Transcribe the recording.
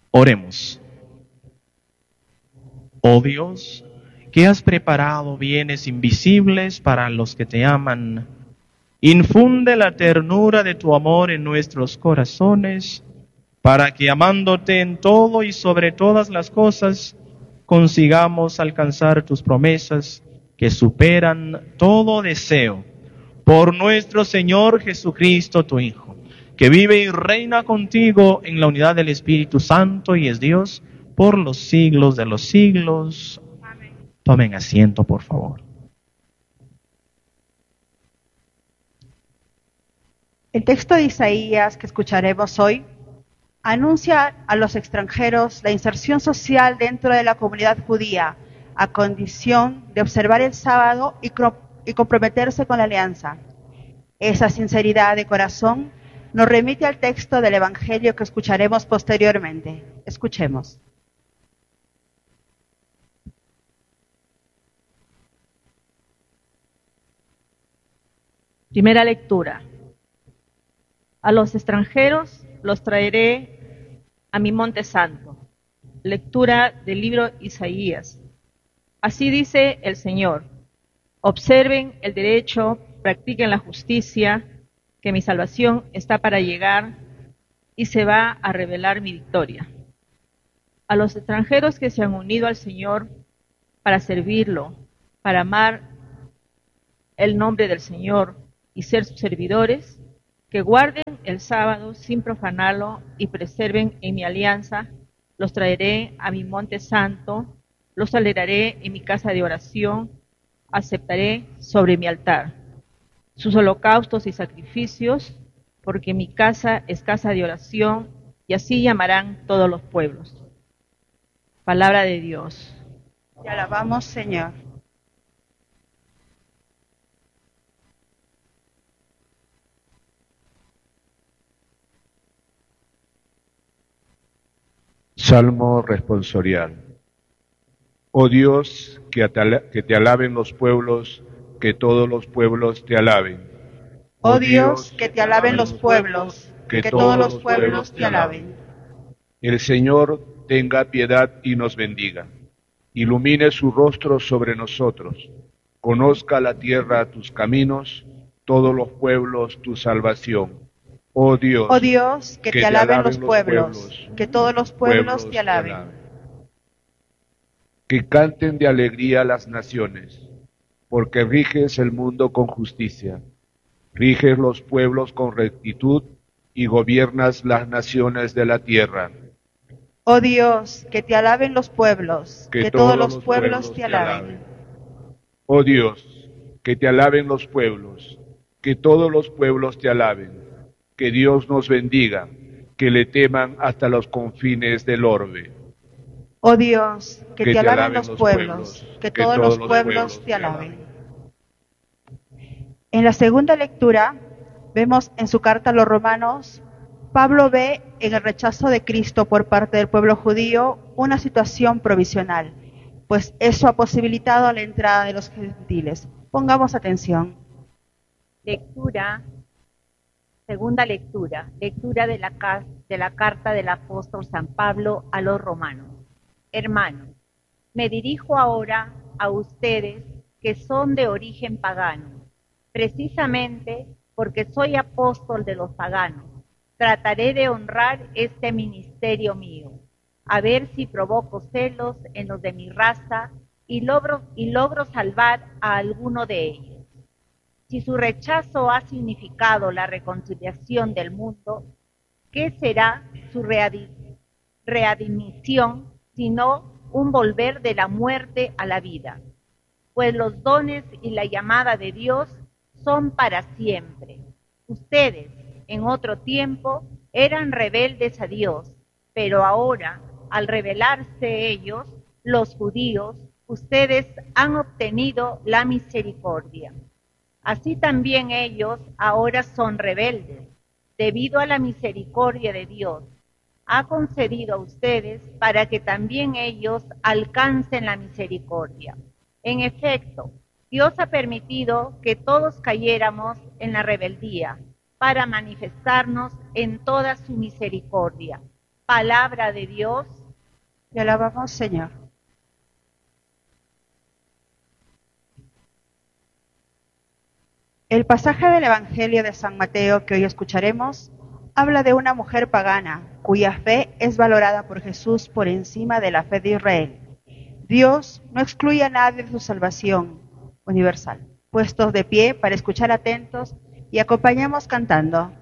Oremos. Oh Dios, que has preparado bienes invisibles para los que te aman, infunde la ternura de tu amor en nuestros corazones, para que amándote en todo y sobre todas las cosas, consigamos alcanzar tus promesas que superan todo deseo. Por nuestro Señor Jesucristo, tu Hijo, que vive y reina contigo en la unidad del Espíritu Santo y es Dios por los siglos de los siglos. Amén. Tomen asiento, por favor. El texto de Isaías que escucharemos hoy anuncia a los extranjeros la inserción social dentro de la comunidad judía, a condición de observar el sábado y comprometerse con la alianza. Esa sinceridad de corazón nos remite al texto del Evangelio que escucharemos posteriormente. Escuchemos. Primera lectura. A los extranjeros los traeré a mi monte santo. Lectura del libro Isaías. Así dice el Señor: observen el derecho, practiquen la justicia, que mi salvación está para llegar y se va a revelar mi victoria. A los extranjeros que se han unido al Señor para servirlo, para amar el nombre del Señor y ser sus servidores, que guarden el sábado sin profanarlo y preserven en mi alianza, los traeré a mi monte santo, los alegraré en mi casa de oración, aceptaré sobre mi altar sus holocaustos y sacrificios, porque mi casa es casa de oración, y así llamarán todos los pueblos. Palabra de Dios. Te alabamos, Señor. Salmo responsorial. Oh Dios, que te alaben los pueblos, que todos los pueblos te alaben. Oh Dios, que te alaben los pueblos, que todos los pueblos te alaben. El Señor tenga piedad y nos bendiga. Ilumine su rostro sobre nosotros. Conozca la tierra tus caminos, todos los pueblos tu salvación. Oh Dios, que te alaben los pueblos, que todos los pueblos te alaben. Que canten de alegría las naciones, porque riges el mundo con justicia, riges los pueblos con rectitud y gobiernas las naciones de la tierra. Oh Dios, que te alaben los pueblos, que todos los pueblos te alaben. Oh Dios, que te alaben los pueblos, que todos los pueblos te alaben. Que Dios nos bendiga, que le teman hasta los confines del orbe. Oh Dios, que te alaben los pueblos, que todos los pueblos te alaben. En la segunda lectura, vemos en su carta a los romanos, Pablo ve en el rechazo de Cristo por parte del pueblo judío una situación provisional, pues eso ha posibilitado la entrada de los gentiles. Pongamos atención. Segunda lectura de la carta del apóstol San Pablo a los romanos. Hermanos, me dirijo ahora a ustedes que son de origen pagano, precisamente porque soy apóstol de los paganos. Trataré de honrar este ministerio mío, a ver si provoco celos en los de mi raza y logro salvar a alguno de ellos. Si su rechazo ha significado la reconciliación del mundo, ¿qué será su readmisión sino un volver de la muerte a la vida? Pues los dones y la llamada de Dios son para siempre. Ustedes, en otro tiempo, eran rebeldes a Dios, pero ahora, al rebelarse ellos, los judíos, ustedes han obtenido la misericordia. Así también ellos ahora son rebeldes, debido a la misericordia de Dios. Ha concedido a ustedes para que también ellos alcancen la misericordia. En efecto, Dios ha permitido que todos cayéramos en la rebeldía para manifestarnos en toda su misericordia, Palabra de Dios. Te alabamos, Señor. El pasaje del Evangelio de San Mateo que hoy escucharemos habla de una mujer pagana cuya fe es valorada por Jesús por encima de la fe de Israel. Dios no excluye a nadie de su salvación universal. Puestos de pie para escuchar atentos y acompañemos cantando.